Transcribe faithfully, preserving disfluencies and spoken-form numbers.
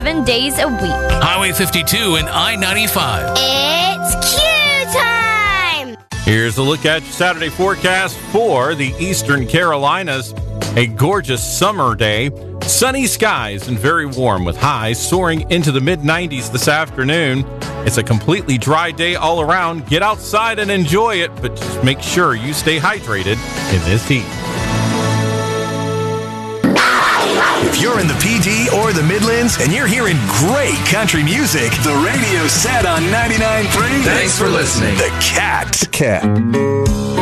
seven days a week. Highway fifty-two and I ninety-five. It's Q time! Here's a look at your Saturday forecast for the Eastern Carolinas. A gorgeous summer day. Sunny skies and very warm with highs soaring into the mid nineties this afternoon. It's a completely dry day all around. Get outside and enjoy it, but just make sure you stay hydrated in this heat. If you're in the P D or the Midlands and you're hearing great country music, the radio's set on ninety-nine point three. Thanks for listening. The Cat. Cat.